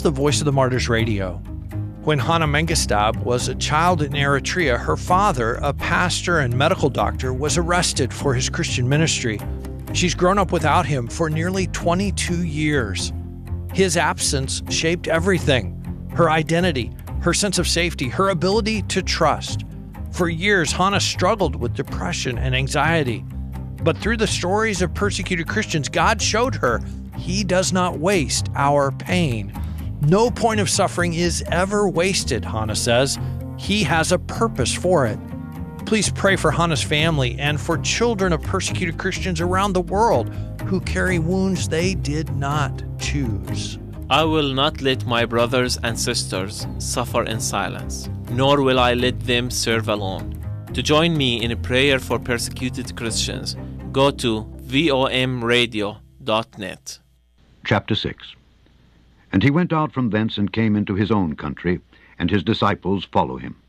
the Voice of the Martyrs Radio. When Hannah Mengestab was a child in Eritrea, her father, a pastor and medical doctor, was arrested for his Christian ministry. She's grown up without him for nearly 22 years. His absence shaped everything: her identity, her sense of safety, her ability to trust. For years, Hannah struggled with depression and anxiety. But through the stories of persecuted Christians, God showed her He does not waste our pain. No point of suffering is ever wasted, Hannah says. He has a purpose for it. Please pray for Hannah's family and for children of persecuted Christians around the world who carry wounds they did not choose. I will not let my brothers and sisters suffer in silence, nor will I let them serve alone. To join me in a prayer for persecuted Christians, go to vomradio.net. Chapter 6. And he went out from thence and came into his own country, and his disciples follow him.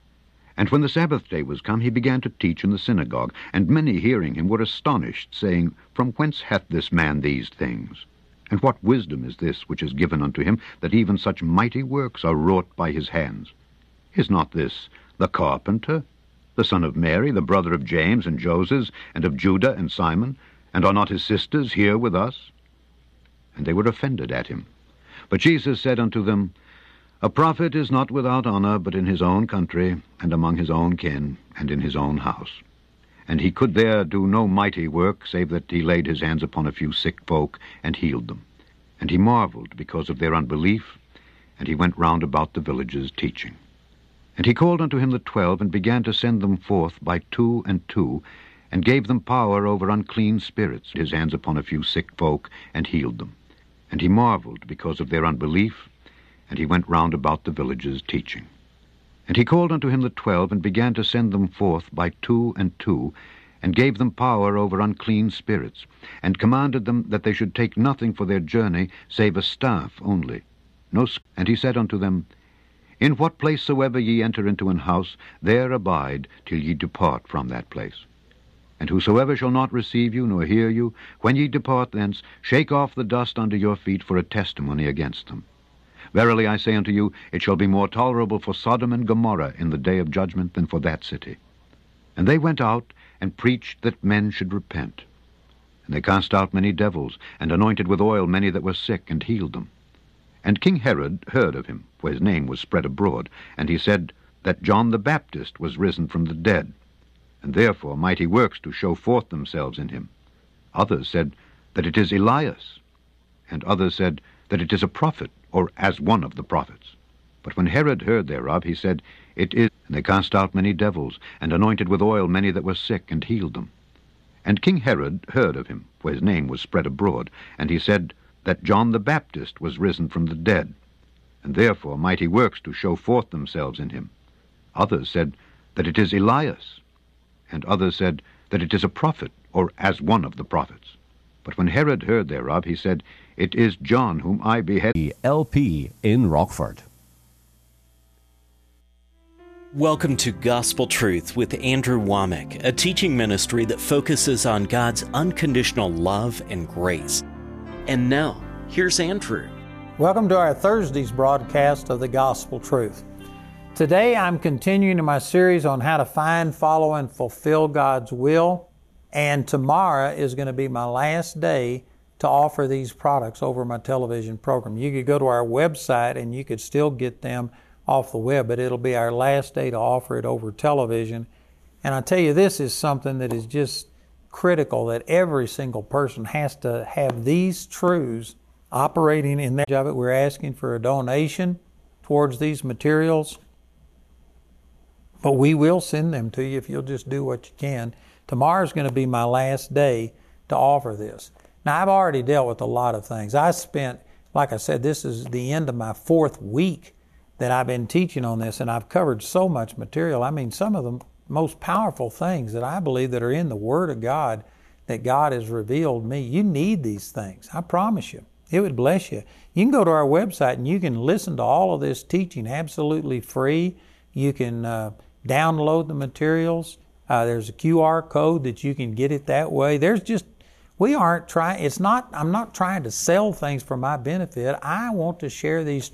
And when the Sabbath day was come, he began to teach in the synagogue, and many hearing him were astonished, saying, From whence hath this man these things? And what wisdom is this which is given unto him, that even such mighty works are wrought by his hands? Is not this the carpenter, the son of Mary, the brother of James and Joses, and of Judah and Simon? And are not his sisters here with us? And they were offended at him. But Jesus said unto them, A prophet is not without honor, but in his own country, and among his own kin, and in his own house. And he could there do no mighty work, save that he laid his hands upon a few sick folk, and healed them. And he marveled because of their unbelief, and he went round about the villages teaching. And he called unto him the 12, and began to send them forth by 2 and 2, and gave them power over unclean spirits, his hands upon a few sick folk, and healed them. And he marveled because of their unbelief, and he went round about the villages teaching. And he called unto him the 12, and began to send them forth by 2 and 2, and gave them power over unclean spirits, and commanded them that they should take nothing for their journey, save a staff only. And he said unto them, In what place soever ye enter into an house, there abide till ye depart from that place. And whosoever shall not receive you, nor hear you, when ye depart thence, shake off the dust under your feet for a testimony against them. Verily I say unto you, it shall be more tolerable for Sodom and Gomorrah in the day of judgment than for that city. And they went out, and preached that men should repent. And they cast out many devils, and anointed with oil many that were sick, and healed them. And King Herod heard of him, for his name was spread abroad, and he said that John the Baptist was risen from the dead, and therefore mighty works do show forth themselves in him. Others said that it is Elias, and others said that it is a prophet, or as one of the prophets. But when Herod heard thereof, he said, It is. And they cast out many devils, and anointed with oil many that were sick, and healed them. And King Herod heard of him, for his name was spread abroad, and he said that John the Baptist was risen from the dead, and therefore mighty works do show forth themselves in him. Others said that it is Elias, and others said that it is a prophet, or as one of the prophets. But when Herod heard thereof, he said, It is John whom I beheaded. LP in Rockford. Welcome to Gospel Truth with Andrew Womack, a teaching ministry that focuses on God's unconditional love and grace. And now, here's Andrew. Welcome to our Thursday's broadcast of the Gospel Truth. Today I'm continuing my series on how to find, follow, and fulfill God's will. And tomorrow is going to be my last day to offer these products over my television program. You could go to our website and you could still get them off the web, but it'll be our last day to offer it over television. And I tell you, this is something that is just critical, that every single person has to have these truths operating in their job. We're asking for a donation towards these materials, but we will send them to you if you'll just do what you can. Tomorrow's going to be my last day to offer this. Now, I've already dealt with a lot of things. I spent, like I said, this is the end of my 4th week that I've been teaching on this, and I've covered so much material. I mean, some of the most powerful things that I believe that are in the Word of God that God has revealed me. You need these things. I promise you. It would bless you. You can go to our website and you can listen to all of this teaching absolutely free. You can download the materials. There's a QR code that you can get it that way. I'm not trying to sell things for my benefit. I want to share these